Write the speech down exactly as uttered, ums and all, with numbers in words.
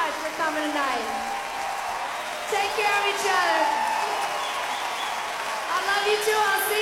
much for coming tonight. Take care of each other. I love you too. I'll see